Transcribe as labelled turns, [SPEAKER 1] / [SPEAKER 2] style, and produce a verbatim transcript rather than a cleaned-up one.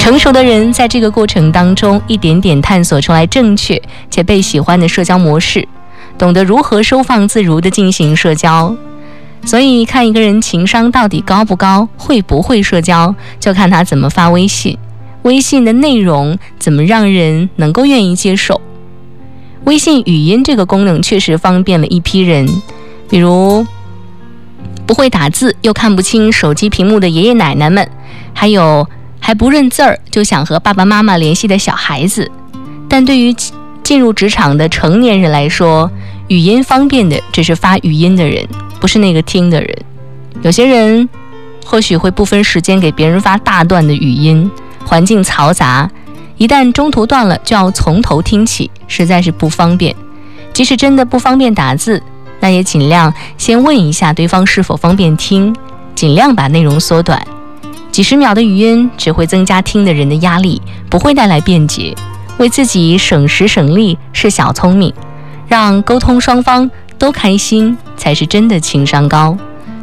[SPEAKER 1] 成熟的人在这个过程当中一点点探索出来正确且被喜欢的社交模式，懂得如何收放自如地进行社交。所以看一个人情商到底高不高，会不会社交，就看他怎么发微信，微信的内容怎么让人能够愿意接受。微信语音这个功能确实方便了一批人，比如不会打字又看不清手机屏幕的爷爷奶奶们，还有还不认字儿就想和爸爸妈妈联系的小孩子。但对于进入职场的成年人来说，语音方便的只是发语音的人，不是那个听的人。有些人或许会不分时间给别人发大段的语音，环境嘈杂，一旦中途断了就要从头听起，实在是不方便。即使真的不方便打字，那也尽量先问一下对方是否方便听，尽量把内容缩短。几十秒的语音只会增加听的人的压力，不会带来便捷。为自己省时省力是小聪明，让沟通双方都开心才是真的情商高。